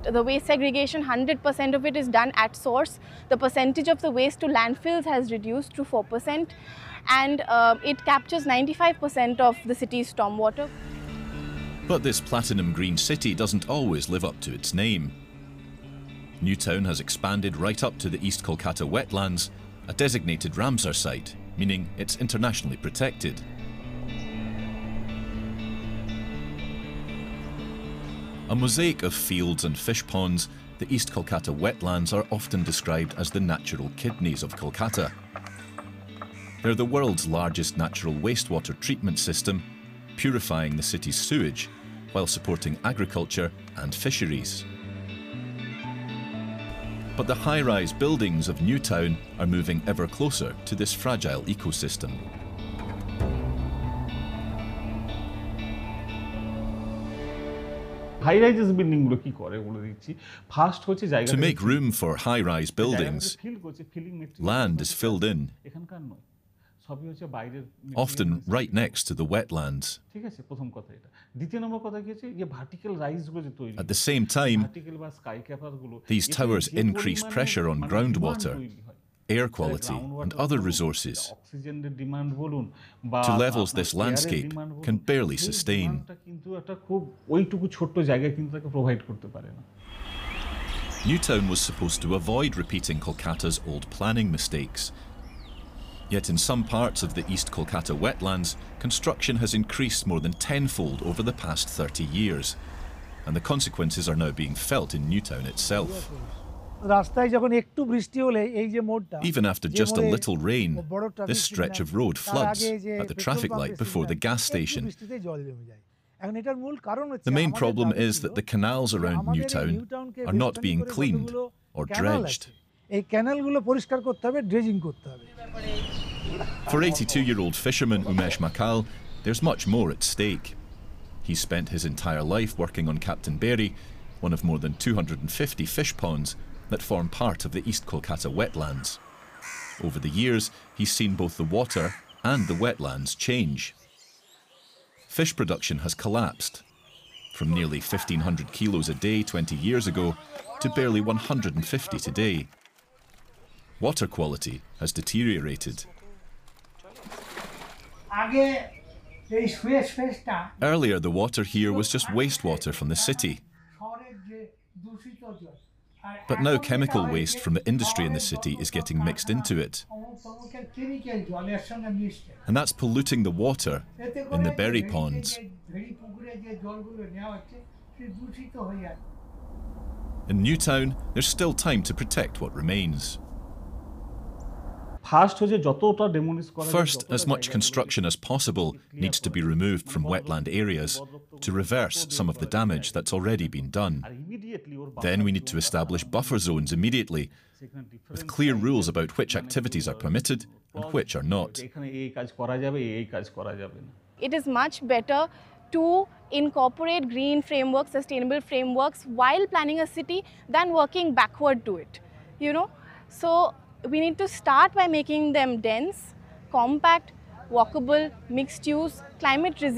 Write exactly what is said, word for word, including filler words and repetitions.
the waste segregation, one hundred percent of it is done at source. The percentage of the waste to landfills has reduced to four percent, and uh, it captures ninety-five percent of the city's stormwater. But this platinum green city doesn't always live up to its name. Newtown has expanded right up to the East Kolkata wetlands, a designated Ramsar site, meaning it's internationally protected. A mosaic of fields and fish ponds, the East Kolkata wetlands are often described as the natural kidneys of Kolkata. They're the world's largest natural wastewater treatment system, purifying the city's sewage while supporting agriculture and fisheries. But the high-rise buildings of Newtown are moving ever closer to this fragile ecosystem. To make room for high-rise buildings, land is filled in, often right next to the wetlands. At the same time, these towers increase pressure on groundwater, air quality and other resources to levels this landscape can barely sustain. Newtown was supposed to avoid repeating Kolkata's old planning mistakes. Yet in some parts of the East Kolkata wetlands, construction has increased more than tenfold over the past thirty years, and the consequences are now being felt in Newtown itself. Even after just a little rain, this stretch of road floods at the traffic light before the gas station. The main problem is that the canals around Newtown are not being cleaned or dredged. For eighty-two-year-old fisherman Umesh Makal, there's much more at stake. He's spent his entire life working on Captain Berry, one of more than two hundred fifty fish ponds that form part of the East Kolkata wetlands. Over the years, he's seen both the water and the wetlands change. Fish production has collapsed, from nearly fifteen hundred kilos a day twenty years ago to barely one hundred fifty today. Water quality has deteriorated. Earlier, the water here was just wastewater from the city. But now chemical waste from the industry in the city is getting mixed into it. And that's polluting the water in the berry ponds. In Newtown, there's still time to protect what remains. First, as much construction as possible needs to be removed from wetland areas to reverse some of the damage that's already been done. Then we need to establish buffer zones immediately, with clear rules about which activities are permitted and which are not. It is much better to incorporate green frameworks, sustainable frameworks while planning a city than working backward to it, you know. So we need to start by making them dense, compact, walkable, mixed use, climate resilient.